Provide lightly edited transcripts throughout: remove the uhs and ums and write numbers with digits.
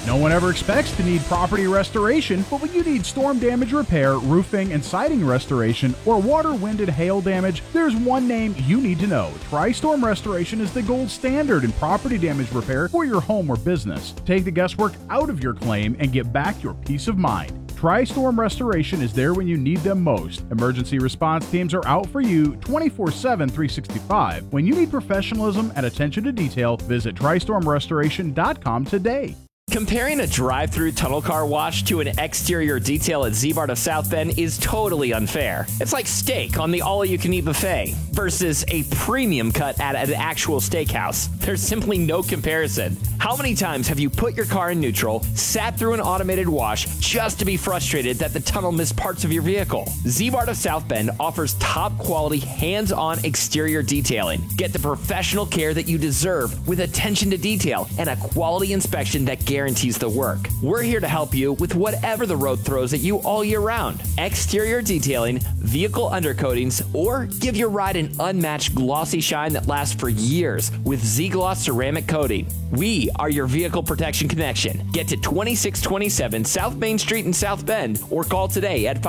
No one ever expects to need property restoration, but when you need storm damage repair, roofing and siding restoration, or water, wind, and hail damage, there's one name you need to know. TriStorm Restoration is the gold standard in property damage repair for your home or business. Take the guesswork out of your claim and get back your peace of mind. TriStorm Restoration is there when you need them most. Emergency response teams are out for you 24/7, 365. When you need professionalism and attention to detail, visit TriStormRestoration.com today. Comparing a drive-through tunnel car wash to an exterior detail at Z-Bart of South Bend is totally unfair. It's like steak on the all-you-can-eat buffet versus a premium cut at an actual steakhouse. There's simply no comparison. How many times have you put your car in neutral, sat through an automated wash just to be frustrated that the tunnel missed parts of your vehicle? Z-Bart of South Bend offers top-quality, hands-on exterior detailing. Get the professional care that you deserve with attention to detail and a quality inspection that guarantees the work. We're here to help you with whatever the road throws at you all year round. Exterior detailing, vehicle undercoatings, or give your ride an unmatched glossy shine that lasts for years with Z-Gloss ceramic coating. We are your vehicle protection connection. Get to 2627 South Main Street in South Bend or call today at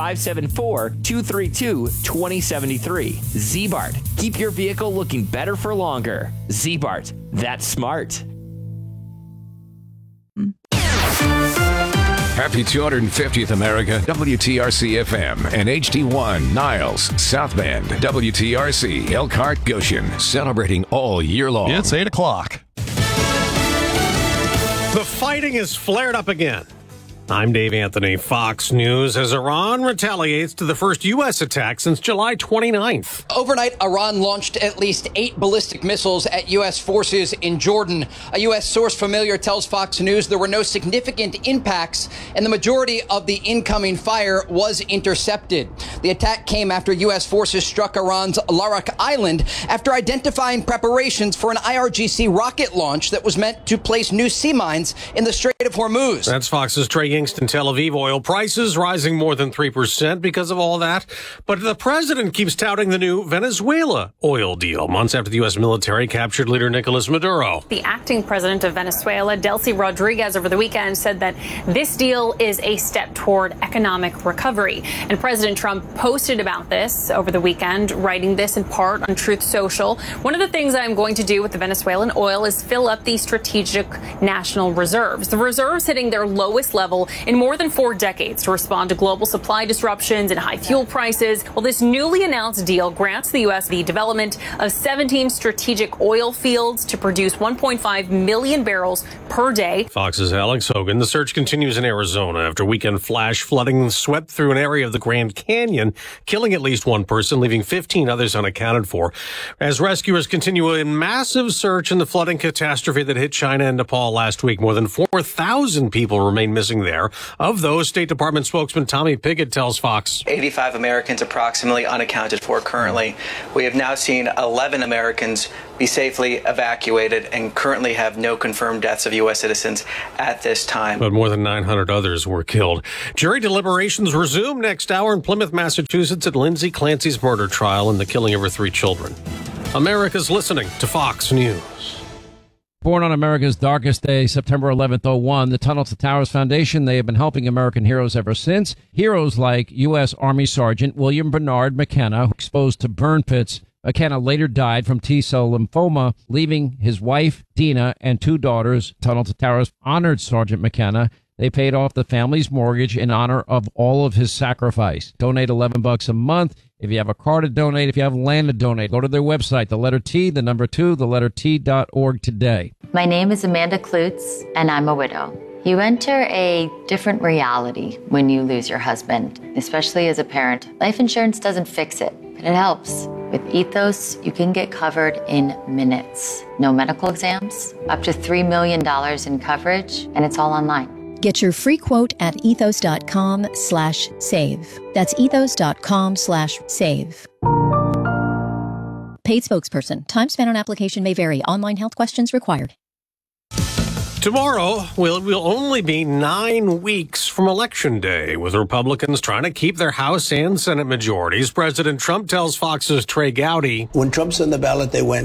574-232-2073. Z-Bart. Keep your vehicle looking better for longer. Z-Bart. That's smart. Happy 250th America, WTRC FM and HD1 Niles, South Bend, WTRC Elkhart Goshen, celebrating all year long. It's 8 o'clock. The fighting has flared up again. I'm Dave Anthony. Fox News as Iran retaliates to the first U.S. attack since July 29th. Overnight, Iran launched at least 8 ballistic missiles at U.S. forces in Jordan. A U.S. source familiar tells Fox News there were no significant impacts and the majority of the incoming fire was intercepted. The attack came after U.S. forces struck Iran's Larak Island after identifying preparations for an IRGC rocket launch that was meant to place new sea mines in the Strait of Hormuz. That's Fox's Trey Yingst in Tel Aviv. Oil prices rising more than 3% because of all that. But the president keeps touting the new Venezuela oil deal months after the U.S. military captured leader Nicolas Maduro. The acting president of Venezuela, Delcy Rodriguez, over the weekend said that this deal is a step toward economic recovery. And President Trump posted about this over the weekend, writing this in part on Truth Social. One of the things I'm going to do with the Venezuelan oil is fill up the strategic national reserves. The reserves hitting their lowest level in more than 4 decades to respond to global supply disruptions and high fuel prices. Well, this newly announced deal grants the U.S. the development of 17 strategic oil fields to produce 1.5 million barrels per day. Fox's Alex Hogan. The search continues in Arizona after weekend flash flooding swept through an area of the Grand Canyon, killing at least 1 person, leaving 15 others unaccounted for. As rescuers continue a massive search in the flooding catastrophe that hit China and Nepal last week, more than 4,000 people remain missing there. Of those, State Department spokesman Tommy Pigott tells Fox 85 Americans approximately unaccounted for currently. We have now seen 11 Americans be safely evacuated and currently have no confirmed deaths of U.S. citizens at this time. But more than 900 others were killed. Jury deliberations resume next hour in Plymouth, Massachusetts at Lindsay Clancy's murder trial and the killing of her 3 children. America's listening to Fox News. Born on America's darkest day, September 11th, 01, the Tunnel to Towers Foundation, they have been helping American heroes ever since. Heroes like U.S. Army Sergeant William Bernard McKenna, exposed to burn pits. McKenna later died from T-cell lymphoma, leaving his wife, Dina, and 2 daughters. Tunnel to Towers honored Sergeant McKenna. They paid off the family's mortgage in honor of all of his sacrifice. Donate $11 a month. If you have a car to donate, if you have land to donate, go to their website, the letter T, the number 2, the letter T.org today. My name is Amanda Klutz, and I'm a widow. You enter a different reality when you lose your husband, especially as a parent. Life insurance doesn't fix it, but it helps. With Ethos, you can get covered in minutes. No medical exams, up to $3 million in coverage, and it's all online. Get your free quote at ethos.com/save. That's ethos.com/save. Paid spokesperson. Time spent on application may vary. Online health questions required. Tomorrow will only be 9 weeks from Election Day, with Republicans trying to keep their House and Senate majorities. President Trump tells Fox's Trey Gowdy, when Trump's on the ballot, they win.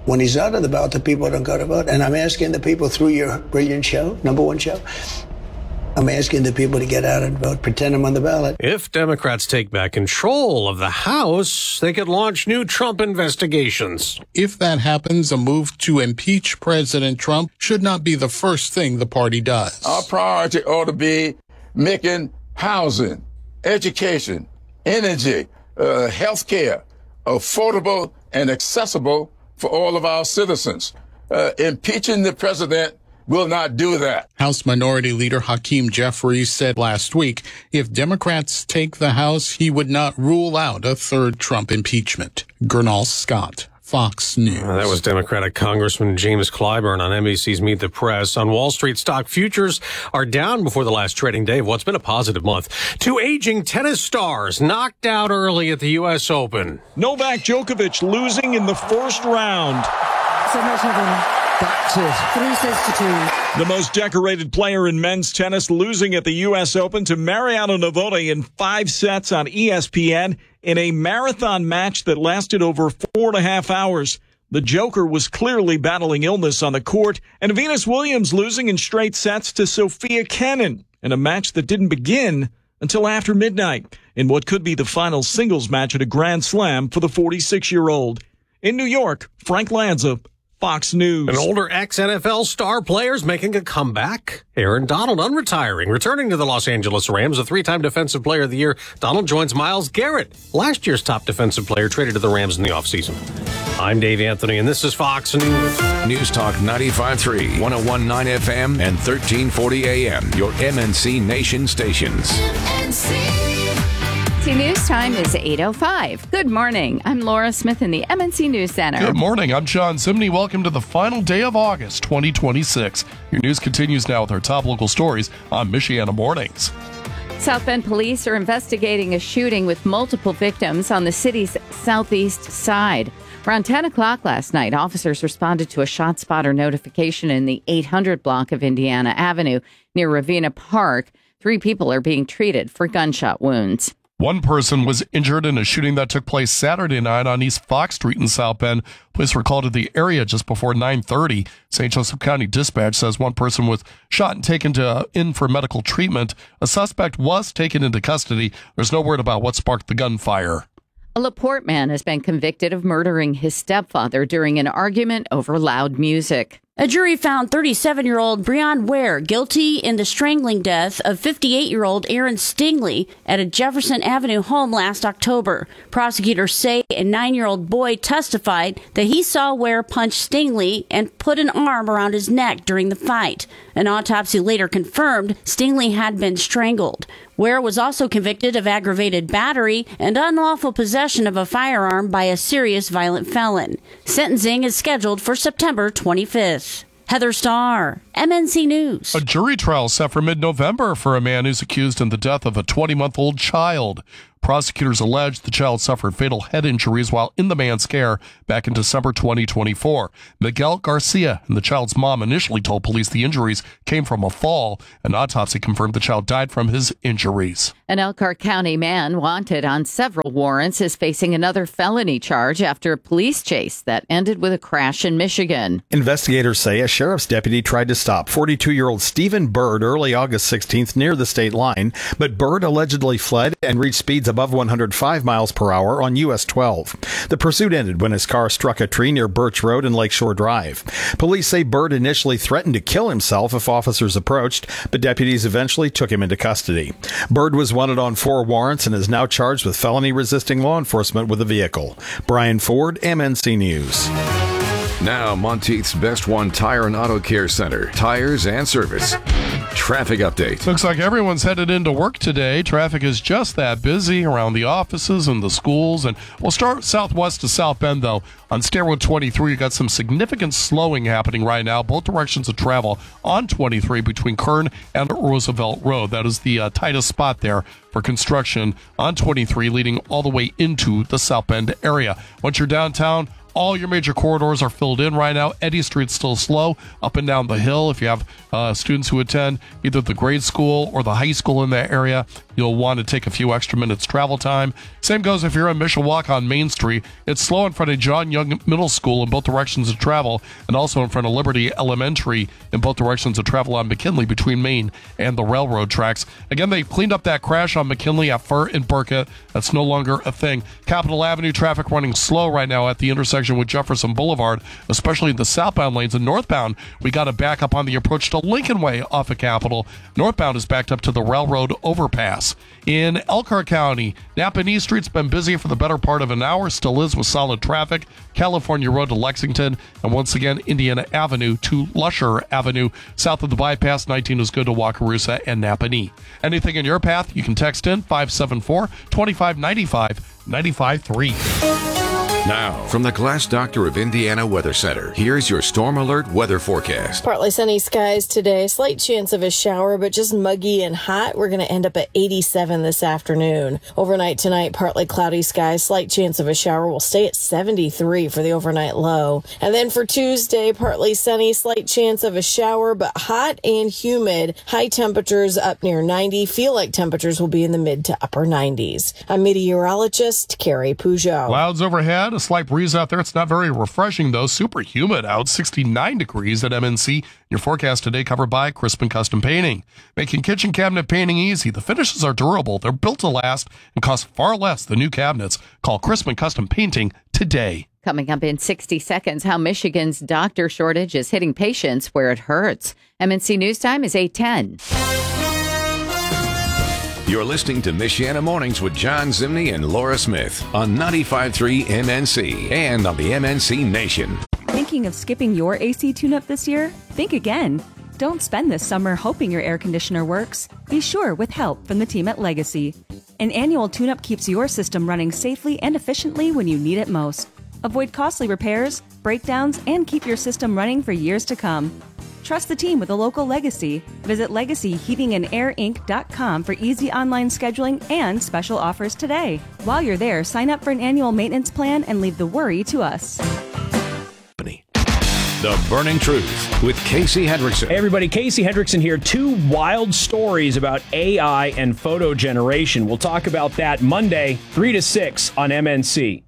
When he's not on the ballot, the people don't go to vote. And I'm asking the people through your brilliant show, number one show, I'm asking the people to get out and vote, pretend I'm on the ballot. If Democrats take back control of the House, they could launch new Trump investigations. If that happens, a move to impeach President Trump should not be the first thing the party does. Our priority ought to be making housing, education, energy, health care affordable and accessible for all of our citizens. Impeaching the president will not do that. House Minority Leader Hakeem Jeffries said last week if Democrats take the House, he would not rule out a third Trump impeachment. Gernal Scott, Fox News. That was Democratic Congressman James Clyburn on NBC's Meet the Press. On Wall Street, stock futures are down before the last trading day of what's been a positive month. Two aging tennis stars knocked out early at the U.S. Open. Novak Djokovic losing in the first round. That's it. 3 sets to 2. The most decorated player in men's tennis losing at the U.S. Open to Mariano Navone in 5 sets on ESPN in a marathon match that lasted over 4.5 hours. The Joker was clearly battling illness on the court, and Venus Williams losing in straight sets to Sophia Kenin in a match that didn't begin until after midnight in what could be the final singles match at a Grand Slam for the 46-year-old. In New York, Frank Lanza, Fox News. An older ex-NFL star player's making a comeback. Aaron Donald unretiring, returning to the Los Angeles Rams, a 3-time Defensive Player of the Year. Donald joins Myles Garrett, last year's top defensive player traded to the Rams in the offseason. I'm Dave Anthony, and this is Fox News. News Talk 95.3, 101.9 FM, and 1340 AM, your MNC Nation stations. News time is 8:05. Good morning. I'm Laura Smith in the MNC News Center. Good morning. I'm John Zimney. Welcome to the final day of August 2026. Your news continues now with our top local stories on Michiana Mornings. South Bend police are investigating a shooting with multiple victims on the city's southeast side. Around 10 o'clock last night, officers responded to a shot spotter notification in the 800 block of Indiana Avenue near Ravenna Park. 3 people are being treated for gunshot wounds. One person was injured in a shooting that took place Saturday night on East Fox Street in South Bend. Police were called to the area just before 9:30. St. Joseph County Dispatch says one person was shot and taken in for medical treatment. A suspect was taken into custody. There's no word about what sparked the gunfire. A LaPorte man has been convicted of murdering his stepfather during an argument over loud music. A jury found 37-year-old Breon Ware guilty in the strangling death of 58-year-old Aaron Stingley at a Jefferson Avenue home last October. Prosecutors say a 9-year-old boy testified that he saw Ware punch Stingley and put an arm around his neck during the fight. An autopsy later confirmed Stingley had been strangled. Ware was also convicted of aggravated battery and unlawful possession of a firearm by a serious violent felon. Sentencing is scheduled for September 25th. Heather Starr, MNC News. A jury trial set for mid-November for a man who's accused in the death of a 20-month-old child. Prosecutors allege the child suffered fatal head injuries while in the man's care back in December 2024. Miguel Garcia and the child's mom initially told police the injuries came from a fall. An autopsy confirmed the child died from his injuries. An Elkhart County man wanted on several warrants is facing another felony charge after a police chase that ended with a crash in Michigan. Investigators say a sheriff's deputy tried to stop 42-year-old Stephen Bird early August 16th near the state line, but Bird allegedly fled and reached speeds above 105 miles per hour on US 12. The pursuit ended when his car struck a tree near Birch Road and Lakeshore Drive. Police say Bird initially threatened to kill himself if officers approached, but deputies eventually took him into custody. Bird was wanted on 4 warrants and is now charged with felony resisting law enforcement with a vehicle. Brian Ford, MNC News. Now, Monteith's Best One Tire and Auto Care Center. Tires and service. Traffic update. Looks like everyone's headed into work today. Traffic is just that busy around the offices and the schools. And we'll start southwest to South Bend, though. On State Road 23, you got some significant slowing happening right now. Both directions of travel on 23 between Kern and Roosevelt Road. That is the tightest spot there for construction on 23, leading all the way into the South Bend area. Once you're downtown, all your major corridors are filled in right now. Eddy Street's still slow up and down the hill. If you have students who attend either the grade school or the high school in that area, you'll want to take a few extra minutes travel time. Same goes if you're in Mishawaka on Main Street. It's slow in front of John Young Middle School in both directions of travel, and also in front of Liberty Elementary in both directions of travel on McKinley between Main and the railroad tracks. Again, they cleaned up that crash on McKinley at Fur and Burkett. That's no longer a thing. Capitol Avenue traffic running slow right now at the intersection with Jefferson Boulevard, especially in the southbound lanes. And northbound, we got a backup on the approach to Lincoln Way off of Capitol. Northbound is backed up to the railroad overpass. In Elkhart County, Napanee Street's been busy for the better part of an hour, still is with solid traffic. California Road to Lexington, and once again, Indiana Avenue to Lusher Avenue. South of the bypass, 19 is good to Wakarusa and Napanee. Anything in your path, you can text in 574-2595, 95.3. Now, from the Glass Doctor of Indiana Weather Center, here's your Storm Alert weather forecast. Partly sunny skies today. Slight chance of a shower, but just muggy and hot. We're going to end up at 87 this afternoon. Overnight tonight, partly cloudy skies. Slight chance of a shower. We'll stay at 73 for the overnight low. And then for Tuesday, partly sunny. Slight chance of a shower, but hot and humid. High temperatures up near 90. Feel like temperatures will be in the mid to upper 90s. I'm meteorologist Carrie Peugeot. Clouds overhead. A slight breeze out there. It's not very refreshing, though. Super humid out, 69 degrees at MNC. Your forecast today covered by Crispin Custom Painting. Making kitchen cabinet painting easy. The finishes are durable. They're built to last and cost far less than new cabinets. Call Crispin Custom Painting today. Coming up in 60 seconds, how Michigan's doctor shortage is hitting patients where it hurts. MNC News Time is 8:10. You're listening to Michiana Mornings with John Zimney and Laura Smith on 95.3 MNC and on the MNC Nation. Thinking of skipping your AC tune-up this year? Think again. Don't spend this summer hoping your air conditioner works. Be sure with help from the team at Legacy. An annual tune-up keeps your system running safely and efficiently when you need it most. Avoid costly repairs, breakdowns, and keep your system running for years to come. Trust the team with a local Legacy. Visit LegacyHeatingandAirInc.com for easy online scheduling and special offers today. While you're there, sign up for an annual maintenance plan and leave the worry to us. The Burning Truth with Casey Hendrickson. Hey everybody, Casey Hendrickson here. 2 wild stories about AI and photo generation. We'll talk about that Monday, 3 to 6 on MNC.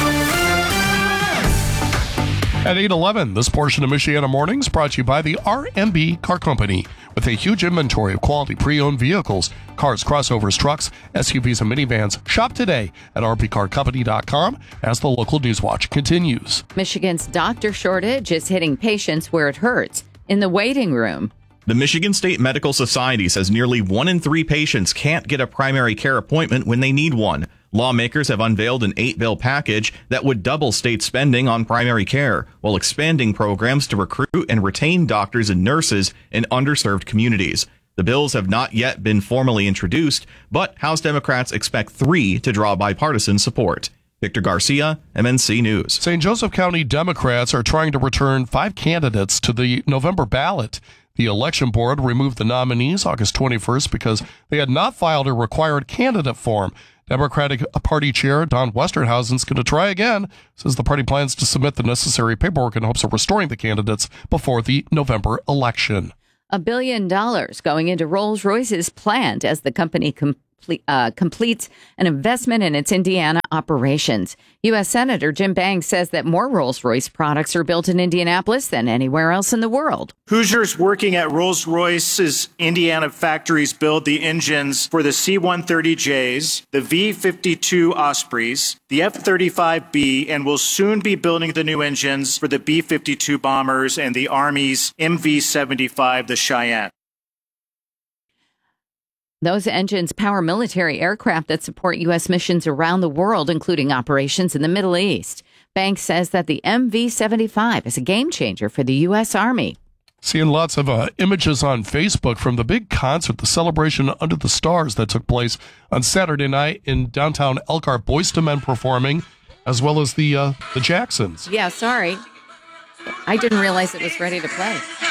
At 8:11, this portion of Michiana Mornings brought to you by the RMB Car Company. With a huge inventory of quality pre-owned vehicles, cars, crossovers, trucks, SUVs, and minivans, shop today at rbcarcompany.com as the local news watch continues. Michigan's doctor shortage is hitting patients where it hurts, in the waiting room. The Michigan State Medical Society says nearly 1 in 3 patients can't get a primary care appointment when they need one. Lawmakers have unveiled an 8-bill package that would double state spending on primary care, while expanding programs to recruit and retain doctors and nurses in underserved communities. The bills have not yet been formally introduced, but House Democrats expect 3 to draw bipartisan support. Victor Garcia, MNC News. St. Joseph County Democrats are trying to return 5 candidates to the November ballot. The election board removed the nominees August 21st because they had not filed a required candidate form. Democratic Party Chair Don Westerhausen's going to try again, says the party plans to submit the necessary paperwork in hopes of restoring the candidates before the November election. $1 billion going into Rolls-Royce's plant as the company completes an investment in its Indiana operations. U.S. Senator Jim Banks says that more Rolls-Royce products are built in Indianapolis than anywhere else in the world. Hoosiers working at Rolls-Royce's Indiana factories build the engines for the C-130Js, the V-52 Ospreys, the F-35B, and will soon be building the new engines for the B-52 bombers and the Army's MV-75, the Cheyenne. Those engines power military aircraft that support U.S. missions around the world, including operations in the Middle East. Banks says that the MV-75 is a game changer for the U.S. Army. Seeing lots of images on Facebook from the big concert, the Celebration Under the Stars, that took place on Saturday night in downtown Elkhart. Boyz II Men performing, as well as the Jacksons. Yeah, sorry. I didn't realize it was ready to play.